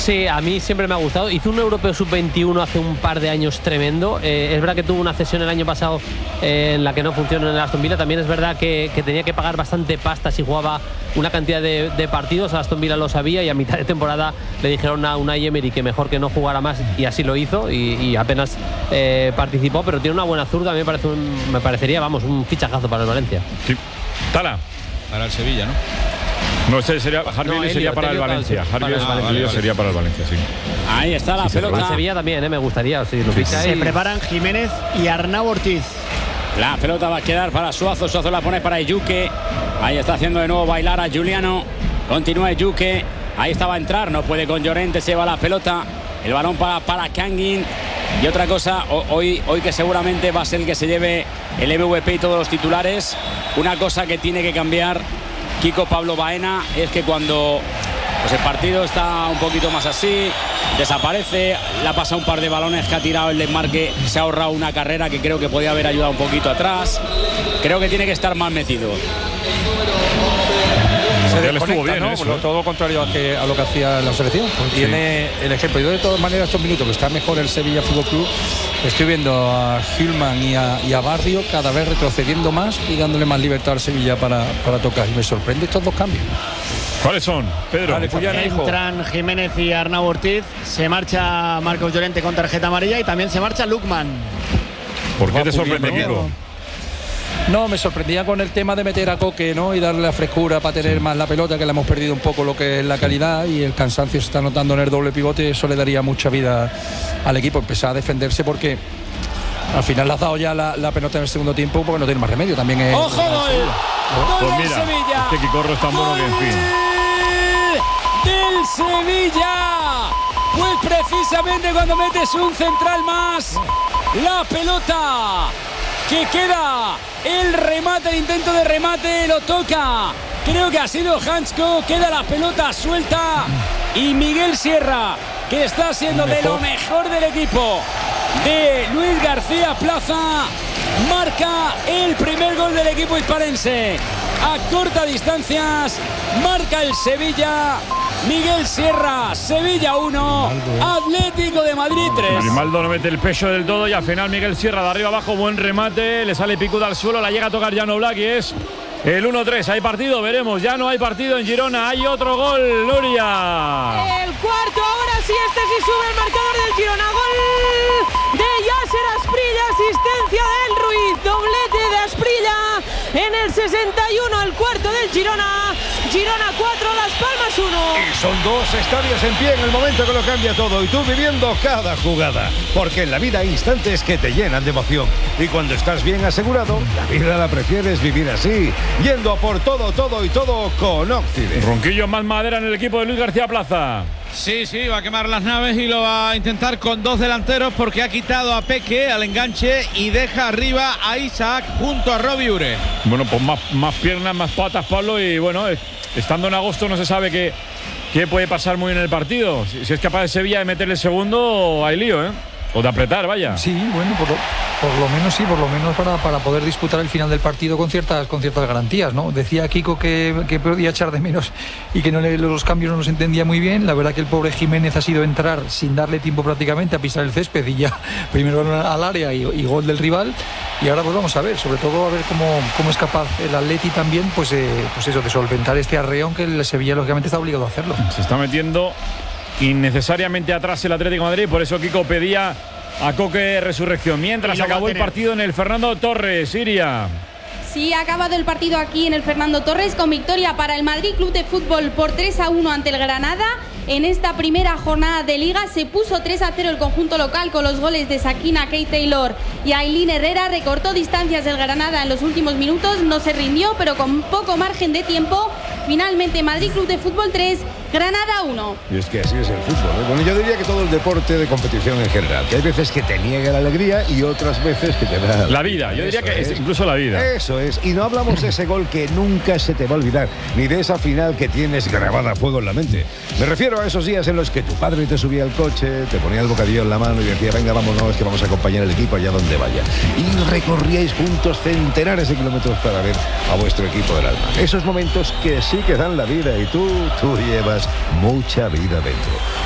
Sí, a mí siempre me ha gustado. Hizo un europeo sub-21 hace un par de años tremendo. Es verdad que tuvo una cesión el año pasado en la que no funcionó en el Aston Villa. También es verdad que tenía que pagar bastante pasta si jugaba una cantidad de partidos. Aston Villa lo sabía y a mitad de temporada le dijeron a Unai Emery que mejor que no jugara más, y así lo hizo y apenas participó, pero tiene una buena zurda. A mí me parecería, vamos, un fichajazo para el Valencia. Sí. Tala. Para el Sevilla, ¿no? No, sería Harvey sería para el Valencia. Harvey sería para el Valencia, sí. Ahí está la pelota. Para el Sevilla también, me gustaría. Si lo ficha se preparan Jiménez y Arnau Ortiz. La pelota va a quedar para Suazo. Suazo la pone para Ejuke. Ahí está haciendo de nuevo bailar a Giuliano. Continúa Ejuke. Ahí estaba a entrar. No puede con Llorente. Se va la pelota. El balón para Kangin. Y otra cosa, hoy que seguramente va a ser el que se lleve el MVP y todos los titulares. Una cosa que tiene que cambiar Kiko Pablo Baena es que cuando pues el partido está un poquito más así, desaparece, le ha pasado un par de balones que ha tirado el desmarque, se ha ahorrado una carrera que creo que podía haber ayudado un poquito atrás. Creo que tiene que estar más metido. Se desconecta, bien, ¿no? Todo lo contrario a lo que hacía la selección. Pues sí. Tiene el ejemplo. Yo de todas maneras estos minutos que está mejor el Sevilla Fútbol Club, estoy viendo a Hillman y a Barrio cada vez retrocediendo más y dándole más libertad al Sevilla para tocar. Y me sorprende estos dos cambios. ¿Cuáles son, Pedro? Entran Jiménez y Arnau Ortiz. Se marcha Marcos Llorente con tarjeta amarilla y también se marcha Lukman. ¿Por qué te sorprende, Kiko? No, me sorprendía con el tema de meter a Coque, ¿no? Y darle la frescura para tener más la pelota, que le hemos perdido un poco lo que es la calidad, y el cansancio se está notando en el doble pivote. Eso le daría mucha vida al equipo, empezar a defenderse, porque al final le has dado ya la pelota en el segundo tiempo porque no tiene más remedio. También es. ¡Ojo, gol! Pues ¡Gol mira, del Sevilla! es que Kikorro es tan bueno que, en fin. ¡Del Sevilla! Pues precisamente cuando metes un central más, la pelota que queda, el remate, el intento de remate, lo toca. Creo que ha sido Hansko, queda la pelota suelta y Miguel Sierra, que está siendo de lo mejor del equipo de Luis García Plaza, marca el primer gol del equipo hispalense. A corta distancias, marca el Sevilla. Miguel Sierra, Sevilla 1, Atlético de Madrid 3. Grimaldo no mete el pecho del todo y al final Miguel Sierra de arriba abajo, buen remate, le sale Picuda al suelo, la llega a tocar Jan Oblak y es el 1-3. ¿Hay partido? Veremos. Ya no hay partido en Girona, hay otro gol, Nuria. El cuarto, ahora sí, sí sube el marcador del Girona. Gol de Yasser Asprilla, asistencia del Ruiz, doblete de Asprilla en el 61, el cuarto del Girona. Girona 4, Las Palmas 1. Y son dos estadios en pie en el momento que lo cambia todo, y tú viviendo cada jugada, porque en la vida hay instantes que te llenan de emoción, y cuando estás bien asegurado, la vida la prefieres vivir así, yendo a por todo con Occident. Ronquillo más madera en el equipo de Luis García Plaza. Sí, va a quemar las naves y lo va a intentar con dos delanteros, porque ha quitado a Peque al enganche y deja arriba a Isaac junto a Robbie Ure. Bueno, pues más piernas, más patas, Pablo, y bueno, estando en agosto no se sabe qué puede pasar muy en el partido. Si es capaz de Sevilla de meterle el segundo, hay lío, ¿eh? O de apretar, vaya. Sí, bueno, por lo menos sí, por lo menos para poder disputar el final del partido con ciertas garantías, ¿no? Decía Kiko que podía echar de menos y que los cambios no los entendía muy bien. La verdad que el pobre Jiménez ha sido entrar sin darle tiempo prácticamente a pisar el césped y ya primero al área y gol del rival. Y ahora pues vamos a ver, sobre todo a ver cómo es capaz el Atleti también, pues eso, de solventar este arreón que el Sevilla lógicamente está obligado a hacerlo. Se está metiendo innecesariamente atrás el Atlético de Madrid, por eso Kiko pedía a Coque resurrección. Mientras acabó el partido en el Fernando Torres, Siria. Sí, ha acabado el partido aquí en el Fernando Torres con victoria para el Madrid Club de Fútbol por 3-1 ante el Granada. En esta primera jornada de Liga se puso 3-0 el conjunto local con los goles de Sakina, Kate Taylor y Ailín Herrera. Recortó distancias del Granada en los últimos minutos, no se rindió, pero con poco margen de tiempo. Finalmente Madrid Club de Fútbol 3, Granada 1. Y es que así es el fútbol, ¿eh? Bueno, yo diría que todo el deporte de competición en general, que hay veces que te niega la alegría y otras veces que te da la vida. Yo diría que es incluso la vida. Eso es. Y no hablamos de ese gol que nunca se te va a olvidar, ni de esa final que tienes grabada a fuego en la mente. Me refiero a esos días en los que tu padre te subía al coche, te ponía el bocadillo en la mano y decía, venga, vámonos, que vamos a acompañar al equipo allá donde vaya. Y recorríais juntos centenares de kilómetros para ver a vuestro equipo del alma. Esos momentos que sí que dan la vida, y tú llevas mucha vida dentro.